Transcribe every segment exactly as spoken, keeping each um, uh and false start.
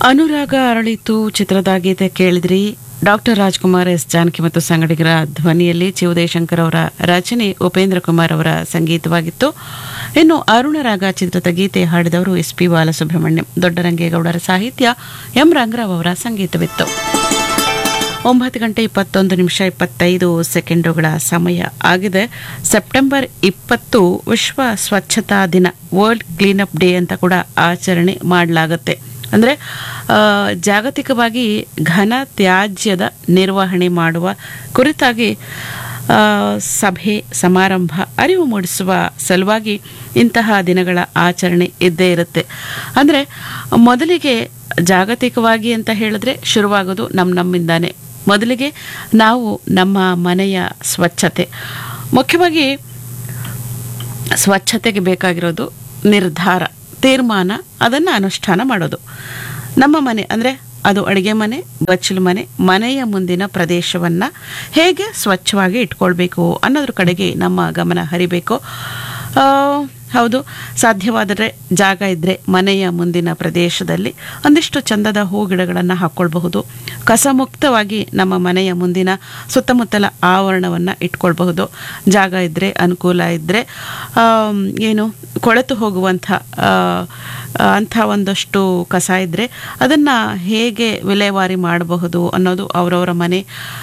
ಅನುರಾಗ ಅರಳಿತು ಚಿತ್ರದ ಗೀತೆ ಕೇಳಿದ್ರಿ. Doctor Rajkumar S Janaki ಮತ್ತು ಸಂಗಡಿಗರ ಧ್ವನಿಯಲ್ಲಿ ಚಿ ಉದಯಶಂಕರ್ ಅವರ ರಚನೆ, ಉಪೇಂದ್ರ ಕುಮಾರ್ ಅವರ ಸಂಗೀತವಾಗಿತ್ತು. ಇನ್ನು ಅರುಣರಾಗ ಚಿತ್ರದ ಗೀತೆ ಹಾಡಿದವರು ಎಸ್ ಪಿ ಬಾಲಸುಬ್ರಹ್ಮಣ್ಯಂ. ದೊಡ್ಡರಂಗೇಗೌಡರ ಸಾಹಿತ್ಯ, ಎಂ ರಂಗರಾವ್ ಅವರ ಸಂಗೀತವಿತ್ತು. ಒಂಬತ್ತು ಗಂಟೆ ಇಪ್ಪತ್ತೊಂದು ನಿಮಿಷ ಇಪ್ಪತ್ತೈದು ಸೆಕೆಂಡುಗಳ ಸಮಯ ಆಗಿದೆ. ಸೆಪ್ಟೆಂಬರ್ ಇಪ್ಪತ್ತು ವಿಶ್ವ ಸ್ವಚ್ಛತಾ ದಿನ, ವರ್ಲ್ಡ್ ಕ್ಲೀನಪ್ ಡೇ ಅಂತ ಕೂಡ ಆಚರಣೆ ಮಾಡಲಾಗುತ್ತೆ. ಅಂದರೆ ಜಾಗತಿಕವಾಗಿ ಘನ ತ್ಯಾಜ್ಯದ ನಿರ್ವಹಣೆ ಮಾಡುವ ಕುರಿತಾಗಿ ಸಭೆ ಸಮಾರಂಭ ಅರಿವು ಮೂಡಿಸುವ ಸಲುವಾಗಿ ಇಂತಹ ದಿನಗಳ ಆಚರಣೆ ಇದ್ದೇ ಇರುತ್ತೆ. ಅಂದರೆ ಮೊದಲಿಗೆ ಜಾಗತಿಕವಾಗಿ ಅಂತ ಹೇಳಿದ್ರೆ ಶುರುವಾಗೋದು ನಮ್ಮ ನಮ್ಮಿಂದಾನೆ. ಮೊದಲಿಗೆ ನಾವು ನಮ್ಮ ಮನೆಯ ಸ್ವಚ್ಛತೆ, ಮುಖ್ಯವಾಗಿ ಸ್ವಚ್ಛತೆಗೆ ಬೇಕಾಗಿರೋದು ನಿರ್ಧಾರ, ತೀರ್ಮಾನ, ಅದನ್ನು ಅನುಷ್ಠಾನ ಮಾಡೋದು. ನಮ್ಮ ಮನೆ ಅಂದರೆ ಅದು ಅಡುಗೆ ಮನೆ, ಬಚ್ಚಲು ಮನೆ, ಮನೆಯ ಮುಂದಿನ ಪ್ರದೇಶವನ್ನು ಹೇಗೆ ಸ್ವಚ್ಛವಾಗಿ ಇಟ್ಕೊಳ್ಬೇಕು ಅನ್ನೋದ್ರ ಕಡೆಗೆ ನಮ್ಮ ಗಮನ ಹರಿಬೇಕು. ಹೌದು, ಸಾಧ್ಯವಾದರೆ ಜಾಗ ಇದ್ದರೆ ಮನೆಯ ಮುಂದಿನ ಪ್ರದೇಶದಲ್ಲಿ ಒಂದಿಷ್ಟು ಚಂದದ ಹೂ ಗಿಡಗಳನ್ನು ಹಾಕ್ಕೊಳ್ಬಹುದು. ಕಸ ಮುಕ್ತವಾಗಿ ನಮ್ಮ ಮನೆಯ ಮುಂದಿನ ಸುತ್ತಮುತ್ತಲ ಆವರಣವನ್ನು ಇಟ್ಕೊಳ್ಬಹುದು. ಜಾಗ ಇದ್ದರೆ, ಅನುಕೂಲ ಇದ್ದರೆ, ಏನು ಕೊಳೆತು ಹೋಗುವಂಥ ಅಂಥ ಒಂದಷ್ಟು ಕಸ ಇದ್ದರೆ ಅದನ್ನು ಹೇಗೆ ವಿಲೇವಾರಿ ಮಾಡಬಹುದು ಅನ್ನೋದು ಅವರವರ ಮನೆ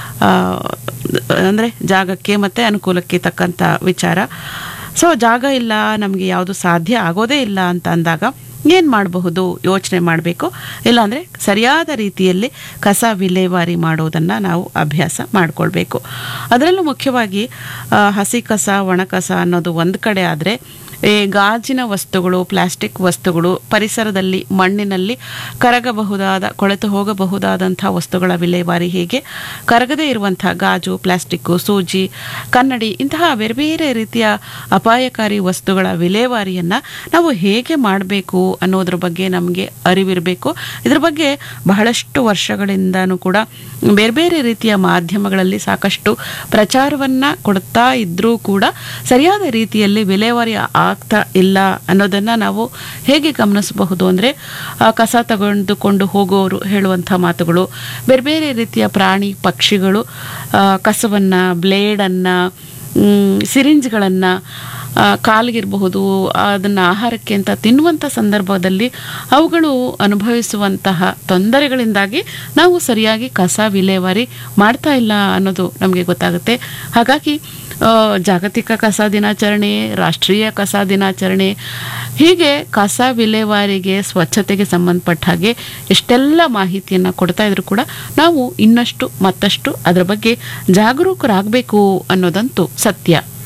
ಅಂದರೆ ಜಾಗಕ್ಕೆ ಮತ್ತು ಅನುಕೂಲಕ್ಕೆ ತಕ್ಕಂಥ ವಿಚಾರ. ಸೊ ಜಾಗ ಇಲ್ಲ, ನಮಗೆ ಯಾವುದು ಸಾಧ್ಯ ಆಗೋದೇ ಇಲ್ಲ ಅಂತ ಅಂದಾಗ ಏನು ಮಾಡಬಹುದು ಯೋಚನೆ ಮಾಡಬೇಕು. ಇಲ್ಲಾಂದರೆ ಸರಿಯಾದ ರೀತಿಯಲ್ಲಿ ಕಸ ವಿಲೇವಾರಿ ಮಾಡೋದನ್ನು ನಾವು ಅಭ್ಯಾಸ ಮಾಡಿಕೊಳ್ಬೇಕು. ಅದರಲ್ಲೂ ಮುಖ್ಯವಾಗಿ ಹಸಿ ಕಸ, ಒಣ ಕಸ ಅನ್ನೋದು ಒಂದು ಕಡೆ ಆದರೆ, ಈ ಗಾಜಿನ ವಸ್ತುಗಳು, ಪ್ಲಾಸ್ಟಿಕ್ ವಸ್ತುಗಳು, ಪರಿಸರದಲ್ಲಿ ಮಣ್ಣಿನಲ್ಲಿ ಕರಗಬಹುದಾದ, ಕೊಳೆತು ಹೋಗಬಹುದಾದಂಥ ವಸ್ತುಗಳ ವಿಲೇವಾರಿ ಹೇಗೆ, ಕರಗದೇ ಇರುವಂಥ ಗಾಜು, ಪ್ಲಾಸ್ಟಿಕ್ಕು, ಸೂಜಿ, ಕನ್ನಡಿ, ಇಂತಹ ಬೇರೆ ಬೇರೆ ರೀತಿಯ ಅಪಾಯಕಾರಿ ವಸ್ತುಗಳ ವಿಲೇವಾರಿಯನ್ನು ನಾವು ಹೇಗೆ ಮಾಡಬೇಕು ಅನ್ನೋದ್ರ ಬಗ್ಗೆ ನಮಗೆ ಅರಿವಿರಬೇಕು. ಇದ್ರ ಬಗ್ಗೆ ಬಹಳಷ್ಟು ವರ್ಷಗಳಿಂದನೂ ಕೂಡ ಬೇರೆ ಬೇರೆ ರೀತಿಯ ಮಾಧ್ಯಮಗಳಲ್ಲಿ ಸಾಕಷ್ಟು ಪ್ರಚಾರವನ್ನು ಕೊಡ್ತಾ ಇದ್ದರೂ ಕೂಡ ಸರಿಯಾದ ರೀತಿಯಲ್ಲಿ ವಿಲೇವಾರಿ ಆಗ್ತಾ ಇಲ್ಲ ಅನ್ನೋದನ್ನು ನಾವು ಹೇಗೆ ಗಮನಿಸಬಹುದು ಅಂದರೆ, ಕಸ ತಗೊಂಡುಕೊಂಡು ಹೋಗೋರು ಹೇಳುವಂಥ ಮಾತುಗಳು, ಬೇರೆ ಬೇರೆ ರೀತಿಯ ಪ್ರಾಣಿ ಪಕ್ಷಿಗಳು ಕಸವನ್ನು, ಬ್ಲೇಡನ್ನು, ಸಿರಿಂಜ್ಗಳನ್ನು ಕಾಲಿಗಿರಬಹುದು ಅದನ್ನು ಆಹಾರಕ್ಕೆ ಅಂತ ತಿನ್ನುವಂಥ ಸಂದರ್ಭದಲ್ಲಿ ಅವುಗಳು ಅನುಭವಿಸುವಂತಹ ತೊಂದರೆಗಳಿಂದಾಗಿ ನಾವು ಸರಿಯಾಗಿ ಕಸ ವಿಲೇವಾರಿ ಮಾಡ್ತಾ ಇಲ್ಲ ಅನ್ನೋದು ನಮಗೆ ಗೊತ್ತಾಗುತ್ತೆ. ಹಾಗಾಗಿ ಜಾಗತಿಕ ಕಸ ದಿನಾಚರಣೆ, ರಾಷ್ಟ್ರೀಯ ಕಸ ದಿನಾಚರಣೆ, ಹೀಗೆ ಕಸ ವಿಲೇವಾರಿಗೆ, ಸ್ವಚ್ಛತೆಗೆ ಸಂಬಂಧಪಟ್ಟ ಹಾಗೆ ಎಷ್ಟೆಲ್ಲ ಮಾಹಿತಿಯನ್ನು ಕೊಡ್ತಾ ಇದ್ರು ಕೂಡ ನಾವು ಇನ್ನಷ್ಟು ಮತ್ತಷ್ಟು ಅದರ ಬಗ್ಗೆ ಜಾಗರೂಕರಾಗಬೇಕು ಅನ್ನೋದಂತೂ ಸತ್ಯ.